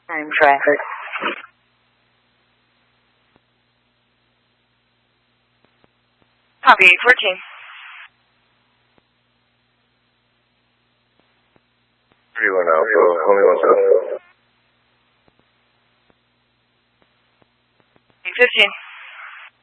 Time traffic. Copy 814. 31 Alpha, only 17. 815.